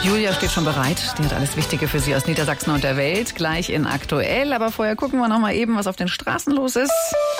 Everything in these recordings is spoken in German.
Julia steht schon bereit. Die hat alles Wichtige für Sie aus Niedersachsen und der Welt. Gleich in Aktuell. Aber vorher gucken wir noch mal eben, was auf den Straßen los ist.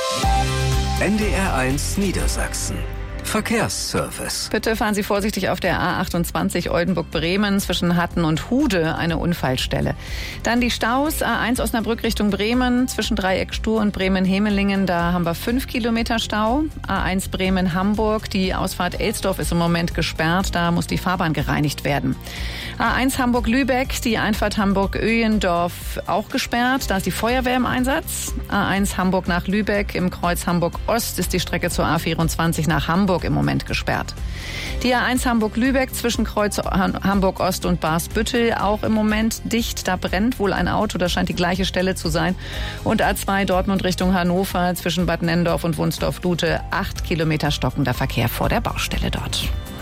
NDR1 Niedersachsen. Verkehrsservice. Bitte fahren Sie vorsichtig auf der A28 Oldenburg-Bremen zwischen Hatten und Hude, eine Unfallstelle. Dann die Staus, A1 Osnabrück Richtung Bremen, zwischen Dreieck Stur und Bremen-Hemelingen, da haben wir 5 Kilometer Stau. A1 Bremen-Hamburg, die Ausfahrt Elsdorf ist im Moment gesperrt, da muss die Fahrbahn gereinigt werden. A1 Hamburg-Lübeck, die Einfahrt Hamburg-Öhlendorf auch gesperrt, da ist die Feuerwehr im Einsatz. A1 Hamburg nach Lübeck, im Kreuz Hamburg-Ost ist die Strecke zur A24 nach Hamburg im Moment gesperrt. Die A1 Hamburg-Lübeck zwischen Kreuz Hamburg-Ost und Barsbüttel auch im Moment dicht. Da brennt wohl ein Auto, das scheint die gleiche Stelle zu sein. Und A2 Dortmund Richtung Hannover zwischen Bad Nenndorf und Wunsdorf-Lute 8 Kilometer stockender Verkehr vor der Baustelle dort.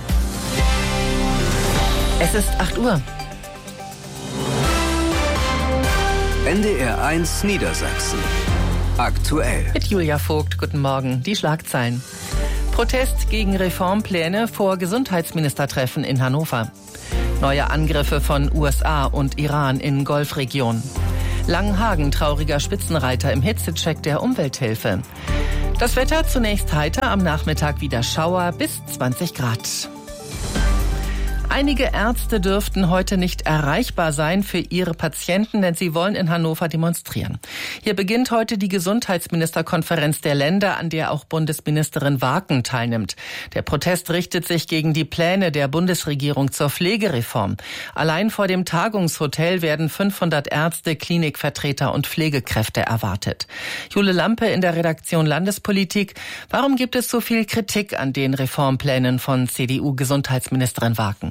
Es ist 8 Uhr. NDR1 Niedersachsen. Aktuell. Mit Julia Vogt, guten Morgen. Die Schlagzeilen. Protest gegen Reformpläne vor Gesundheitsministertreffen in Hannover. Neue Angriffe von USA und Iran in Golfregion. Langenhagen trauriger Spitzenreiter im Hitzecheck der Umwelthilfe. Das Wetter zunächst heiter, am Nachmittag wieder Schauer bis 20 Grad. Einige Ärzte dürften heute nicht erreichbar sein für ihre Patienten, denn sie wollen in Hannover demonstrieren. Hier beginnt heute die Gesundheitsministerkonferenz der Länder, an der auch Bundesministerin Waken teilnimmt. Der Protest richtet sich gegen die Pläne der Bundesregierung zur Pflegereform. Allein vor dem Tagungshotel werden 500 Ärzte, Klinikvertreter und Pflegekräfte erwartet. Jule Lampe in der Redaktion Landespolitik. Warum gibt es so viel Kritik an den Reformplänen von CDU-Gesundheitsministerin Waken?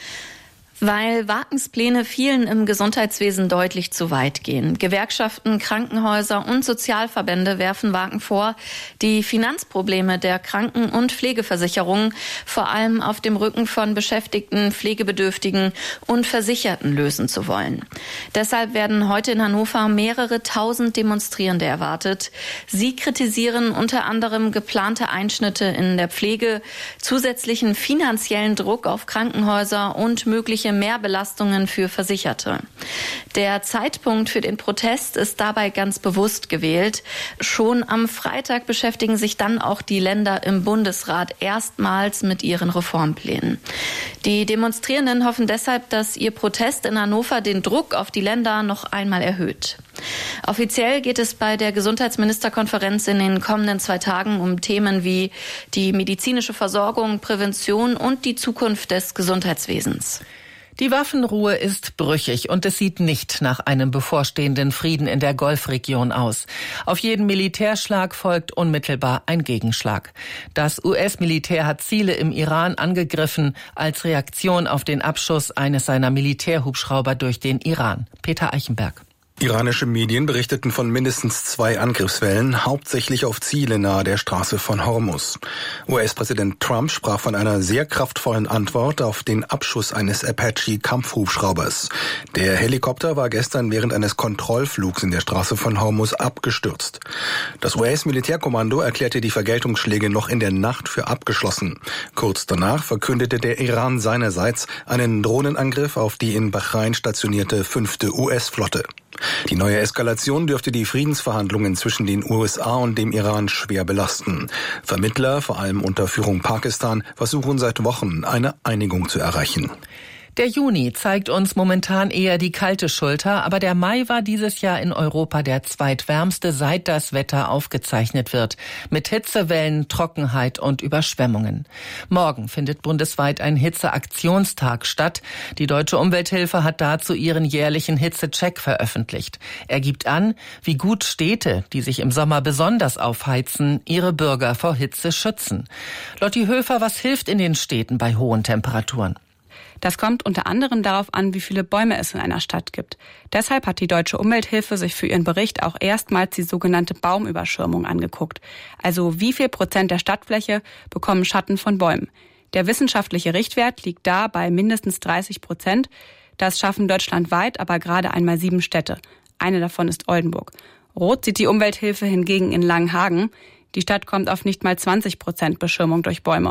Weil Wakens Pläne vielen im Gesundheitswesen deutlich zu weit gehen. Gewerkschaften, Krankenhäuser und Sozialverbände werfen Waken vor, die Finanzprobleme der Kranken- und Pflegeversicherungen vor allem auf dem Rücken von Beschäftigten, Pflegebedürftigen und Versicherten lösen zu wollen. Deshalb werden heute in Hannover mehrere tausend Demonstrierende erwartet. Sie kritisieren unter anderem geplante Einschnitte in der Pflege, zusätzlichen finanziellen Druck auf Krankenhäuser und mögliche Mehrbelastungen für Versicherte. Der Zeitpunkt für den Protest ist dabei ganz bewusst gewählt. Schon am Freitag beschäftigen sich dann auch die Länder im Bundesrat erstmals mit ihren Reformplänen. Die Demonstrierenden hoffen deshalb, dass ihr Protest in Hannover den Druck auf die Länder noch einmal erhöht. Offiziell geht es bei der Gesundheitsministerkonferenz in den kommenden 2 Tagen um Themen wie die medizinische Versorgung, Prävention und die Zukunft des Gesundheitswesens. Die Waffenruhe ist brüchig und es sieht nicht nach einem bevorstehenden Frieden in der Golfregion aus. Auf jeden Militärschlag folgt unmittelbar ein Gegenschlag. Das US-Militär hat Ziele im Iran angegriffen als Reaktion auf den Abschuss eines seiner Militärhubschrauber durch den Iran. Peter Eichenberg. Iranische Medien berichteten von mindestens 2 Angriffswellen, hauptsächlich auf Ziele nahe der Straße von Hormuz. US-Präsident Trump sprach von einer sehr kraftvollen Antwort auf den Abschuss eines Apache-Kampfhubschraubers. Der Helikopter war gestern während eines Kontrollflugs in der Straße von Hormuz abgestürzt. Das US-Militärkommando erklärte die Vergeltungsschläge noch in der Nacht für abgeschlossen. Kurz danach verkündete der Iran seinerseits einen Drohnenangriff auf die in Bahrain stationierte 5. US-Flotte. Die neue Eskalation dürfte die Friedensverhandlungen zwischen den USA und dem Iran schwer belasten. Vermittler, vor allem unter Führung Pakistan, versuchen seit Wochen, eine Einigung zu erreichen. Der Juni zeigt uns momentan eher die kalte Schulter, aber der Mai war dieses Jahr in Europa der zweitwärmste, seit das Wetter aufgezeichnet wird, mit Hitzewellen, Trockenheit und Überschwemmungen. Morgen findet bundesweit ein Hitzeaktionstag statt. Die Deutsche Umwelthilfe hat dazu ihren jährlichen Hitzecheck veröffentlicht. Er gibt an, wie gut Städte, die sich im Sommer besonders aufheizen, ihre Bürger vor Hitze schützen. Lotti Höfer, was hilft in den Städten bei hohen Temperaturen? Das kommt unter anderem darauf an, wie viele Bäume es in einer Stadt gibt. Deshalb hat die Deutsche Umwelthilfe sich für ihren Bericht auch erstmals die sogenannte Baumüberschirmung angeguckt. Also wie viel Prozent der Stadtfläche bekommen Schatten von Bäumen. Der wissenschaftliche Richtwert liegt da bei mindestens 30%. Das schaffen deutschlandweit aber gerade einmal 7 Städte. Eine davon ist Oldenburg. Rot sieht die Umwelthilfe hingegen in Langenhagen. Die Stadt kommt auf nicht mal 20% Beschirmung durch Bäume.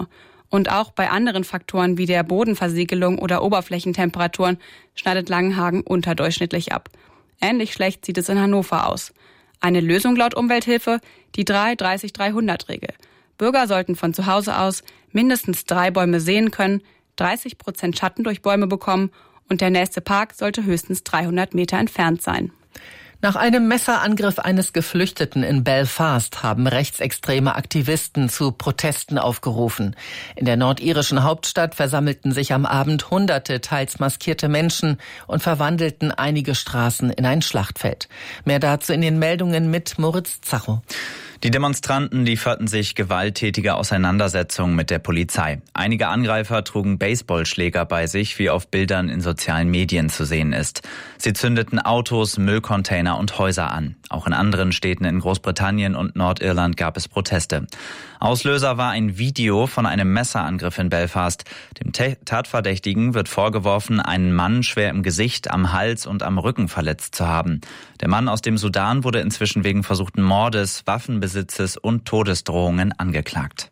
Und auch bei anderen Faktoren wie der Bodenversiegelung oder Oberflächentemperaturen schneidet Langenhagen unterdurchschnittlich ab. Ähnlich schlecht sieht es in Hannover aus. Eine Lösung laut Umwelthilfe, die 3-30-300-Regel. Bürger sollten von zu Hause aus mindestens 3 Bäume sehen können, 30% Schatten durch Bäume bekommen und der nächste Park sollte höchstens 300 Meter entfernt sein. Nach einem Messerangriff eines Geflüchteten in Belfast haben rechtsextreme Aktivisten zu Protesten aufgerufen. In der nordirischen Hauptstadt versammelten sich am Abend Hunderte teils maskierte Menschen und verwandelten einige Straßen in ein Schlachtfeld. Mehr dazu in den Meldungen mit Moritz Zacho. Die Demonstranten lieferten sich gewalttätige Auseinandersetzungen mit der Polizei. Einige Angreifer trugen Baseballschläger bei sich, wie auf Bildern in sozialen Medien zu sehen ist. Sie zündeten Autos, Müllcontainer und Häuser an. Auch in anderen Städten in Großbritannien und Nordirland gab es Proteste. Auslöser war ein Video von einem Messerangriff in Belfast. Dem Tatverdächtigen wird vorgeworfen, einen Mann schwer im Gesicht, am Hals und am Rücken verletzt zu haben. Der Mann aus dem Sudan wurde inzwischen wegen versuchten Mordes, Waffenbesitzes und Todesdrohungen angeklagt.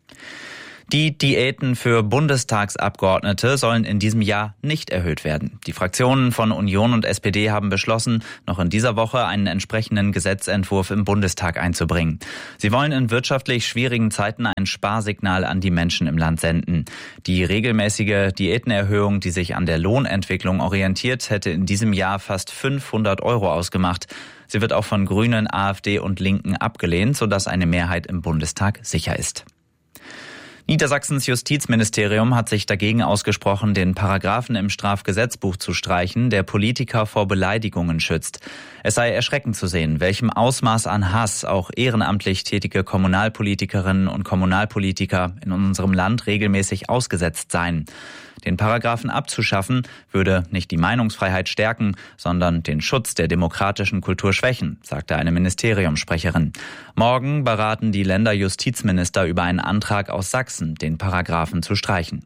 Die Diäten für Bundestagsabgeordnete sollen in diesem Jahr nicht erhöht werden. Die Fraktionen von Union und SPD haben beschlossen, noch in dieser Woche einen entsprechenden Gesetzentwurf im Bundestag einzubringen. Sie wollen in wirtschaftlich schwierigen Zeiten ein Sparsignal an die Menschen im Land senden. Die regelmäßige Diätenerhöhung, die sich an der Lohnentwicklung orientiert, hätte in diesem Jahr fast 500 € ausgemacht. Sie wird auch von Grünen, AfD und Linken abgelehnt, sodass eine Mehrheit im Bundestag sicher ist. Niedersachsens Justizministerium hat sich dagegen ausgesprochen, den Paragraphen im Strafgesetzbuch zu streichen, der Politiker vor Beleidigungen schützt. Es sei erschreckend zu sehen, welchem Ausmaß an Hass auch ehrenamtlich tätige Kommunalpolitikerinnen und Kommunalpolitiker in unserem Land regelmäßig ausgesetzt seien. Den Paragraphen abzuschaffen, würde nicht die Meinungsfreiheit stärken, sondern den Schutz der demokratischen Kultur schwächen, sagte eine Ministeriumssprecherin. Morgen beraten die Länderjustizminister über einen Antrag aus Sachsen, den Paragraphen zu streichen.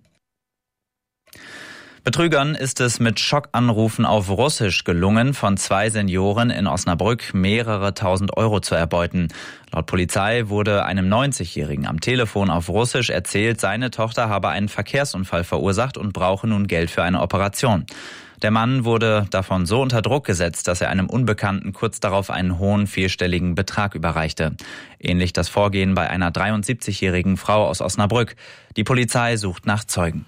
Betrügern ist es mit Schockanrufen auf Russisch gelungen, von 2 Senioren in Osnabrück mehrere tausend € zu erbeuten. Laut Polizei wurde einem 90-Jährigen am Telefon auf Russisch erzählt, seine Tochter habe einen Verkehrsunfall verursacht und brauche nun Geld für eine Operation. Der Mann wurde davon so unter Druck gesetzt, dass er einem Unbekannten kurz darauf einen hohen 4-stelligen Betrag überreichte. Ähnlich das Vorgehen bei einer 73-jährigen Frau aus Osnabrück. Die Polizei sucht nach Zeugen.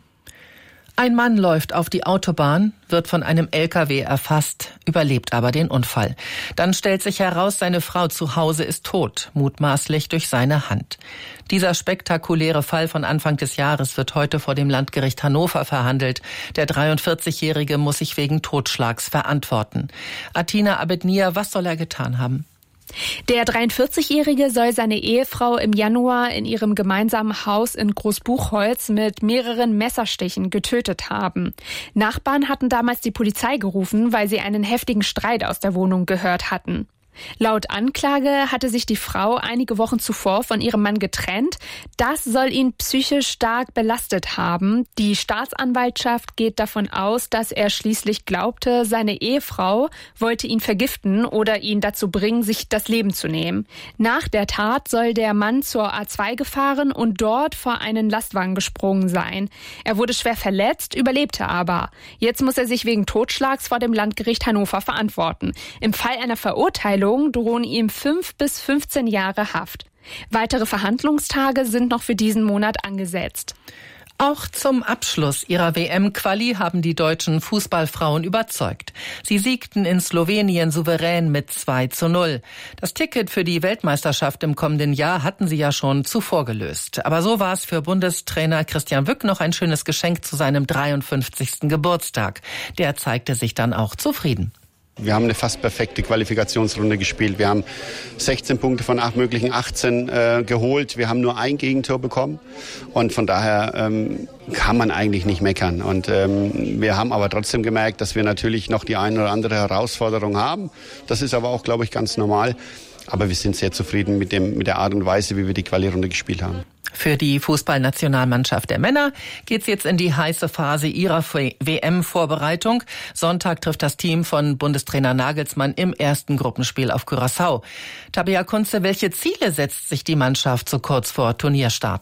Ein Mann läuft auf die Autobahn, wird von einem LKW erfasst, überlebt aber den Unfall. Dann stellt sich heraus, seine Frau zu Hause ist tot, mutmaßlich durch seine Hand. Dieser spektakuläre Fall von Anfang des Jahres wird heute vor dem Landgericht Hannover verhandelt. Der 43-Jährige muss sich wegen Totschlags verantworten. Atina Abednia, was soll er getan haben? Der 43-Jährige soll seine Ehefrau im Januar in ihrem gemeinsamen Haus in Großbuchholz mit mehreren Messerstichen getötet haben. Nachbarn hatten damals die Polizei gerufen, weil sie einen heftigen Streit aus der Wohnung gehört hatten. Laut Anklage hatte sich die Frau einige Wochen zuvor von ihrem Mann getrennt. Das soll ihn psychisch stark belastet haben. Die Staatsanwaltschaft geht davon aus, dass er schließlich glaubte, seine Ehefrau wollte ihn vergiften oder ihn dazu bringen, sich das Leben zu nehmen. Nach der Tat soll der Mann zur A2 gefahren und dort vor einen Lastwagen gesprungen sein. Er wurde schwer verletzt, überlebte aber. Jetzt muss er sich wegen Totschlags vor dem Landgericht Hannover verantworten. Im Fall einer Verurteilung drohen ihm 5 bis 15 Jahre Haft. Weitere Verhandlungstage sind noch für diesen Monat angesetzt. Auch zum Abschluss ihrer WM-Quali haben die deutschen Fußballfrauen überzeugt. Sie siegten in Slowenien souverän mit 2:0. Das Ticket für die Weltmeisterschaft im kommenden Jahr hatten sie ja schon zuvor gelöst. Aber so war es für Bundestrainer Christian Wück noch ein schönes Geschenk zu seinem 53. Geburtstag. Der zeigte sich dann auch zufrieden. Wir haben eine fast perfekte Qualifikationsrunde gespielt. Wir haben 16 Punkte von 8 möglichen 18 geholt. Wir haben nur ein Gegentor bekommen. Und von daher kann man eigentlich nicht meckern. Und wir haben aber trotzdem gemerkt, dass wir natürlich noch die eine oder andere Herausforderung haben. Das ist aber auch, glaube ich, ganz normal. Aber wir sind sehr zufrieden mit der Art und Weise, wie wir die Quali-Runde gespielt haben. Für die Fußballnationalmannschaft der Männer geht's jetzt in die heiße Phase ihrer WM-Vorbereitung. Sonntag trifft das Team von Bundestrainer Nagelsmann im ersten Gruppenspiel auf Curaçao. Tabea Kunze, welche Ziele setzt sich die Mannschaft so kurz vor Turnierstart?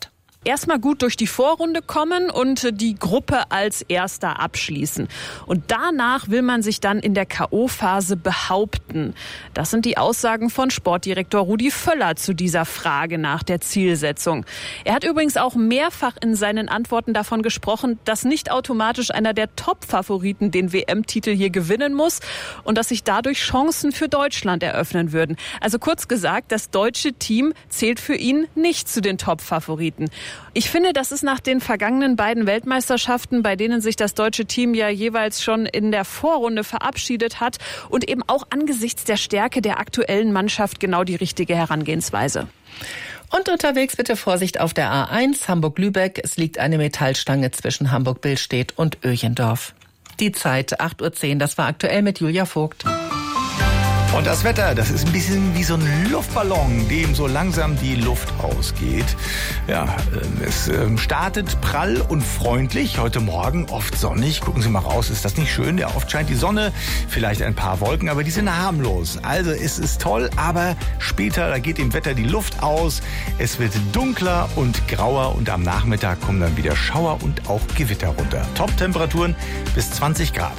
erstmal gut durch die Vorrunde kommen und die Gruppe als Erster abschließen. Und danach will man sich dann in der K.O.-Phase behaupten. Das sind die Aussagen von Sportdirektor Rudi Völler zu dieser Frage nach der Zielsetzung. Er hat übrigens auch mehrfach in seinen Antworten davon gesprochen, dass nicht automatisch einer der Top-Favoriten den WM-Titel hier gewinnen muss und dass sich dadurch Chancen für Deutschland eröffnen würden. Also kurz gesagt, das deutsche Team zählt für ihn nicht zu den Top-Favoriten. Ich finde, das ist nach den vergangenen beiden Weltmeisterschaften, bei denen sich das deutsche Team ja jeweils schon in der Vorrunde verabschiedet hat und eben auch angesichts der Stärke der aktuellen Mannschaft genau die richtige Herangehensweise. Und unterwegs bitte Vorsicht auf der A1 Hamburg-Lübeck. Es liegt eine Metallstange zwischen Hamburg-Billstedt und Öjendorf. Die Zeit 8:10 Uhr, das war aktuell mit Julia Vogt. Und das Wetter, das ist ein bisschen wie so ein Luftballon, dem so langsam die Luft ausgeht. Ja, es startet prall und freundlich. Heute Morgen oft sonnig. Gucken Sie mal raus, ist das nicht schön? Ja, oft scheint die Sonne, vielleicht ein paar Wolken, aber die sind harmlos. Also es ist toll, aber später, da geht dem Wetter die Luft aus. Es wird dunkler und grauer und am Nachmittag kommen dann wieder Schauer und auch Gewitter runter. Top-Temperaturen bis 20 Grad.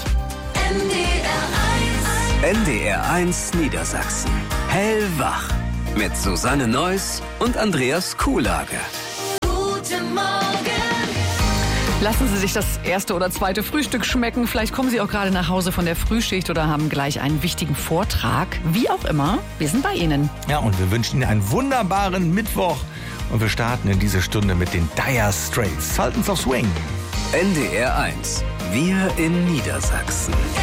NDR 1 Niedersachsen. Hellwach. Mit Susanne Neuss und Andreas Kuhlage. Guten Morgen. Lassen Sie sich das erste oder zweite Frühstück schmecken. Vielleicht kommen Sie auch gerade nach Hause von der Frühschicht oder haben gleich einen wichtigen Vortrag. Wie auch immer, wir sind bei Ihnen. Ja, und wir wünschen Ihnen einen wunderbaren Mittwoch. Und wir starten in diese Stunde mit den Dire Straits. Sultans of Swing. NDR 1. Wir in Niedersachsen.